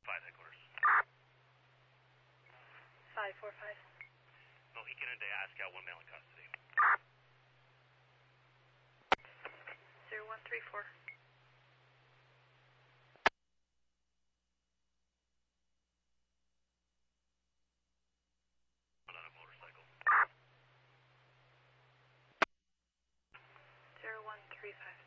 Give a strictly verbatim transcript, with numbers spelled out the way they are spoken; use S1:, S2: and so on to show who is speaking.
S1: five headquarters.
S2: five four five.
S1: No, Ikenende ASCAL, one male in custody.
S2: zero one three four.
S1: On a motorcycle.
S2: zero one three five.